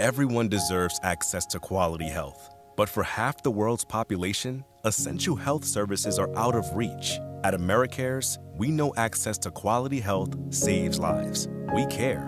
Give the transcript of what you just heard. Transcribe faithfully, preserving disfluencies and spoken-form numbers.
Everyone deserves access to quality health. But for half the world's population, essential health services are out of reach. At AmeriCares, we know access to quality health saves lives. We care